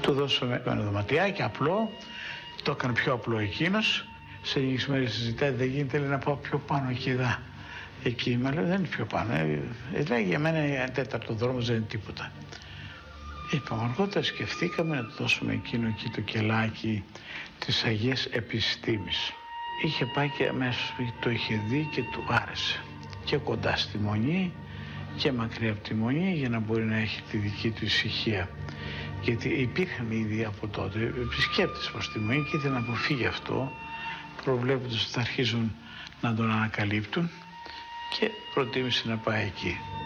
Του δώσαμε ένα δωματιάκι απλό, το έκανε πιο απλό εκείνος. Σε λίγες μέρες συζητάει, δεν γίνεται, λέει, να πάω πιο πάνω εκεί εδώ. Εκεί με λέει, δεν είναι πιο πάνω. Λέει, για μένα ένα τέταρτο δρόμος δεν είναι τίποτα. Είπαμε, αργότερα σκεφτήκαμε να του δώσουμε εκείνο εκεί το κελάκι της Αγίας Επιστήμης. Είχε πάει και αμέσως το είχε δει και του άρεσε. Και κοντά στη Μονή και μακριά από τη Μονή, για να μπορεί να έχει τη δική του ησυχία. Γιατί υπήρχαν ήδη από τότε επισκέπτες προς τη Μονή και ήθελε να αποφύγει αυτό, προβλέποντας ότι θα αρχίζουν να τον ανακαλύπτουν, και προτίμησε να πάει εκεί.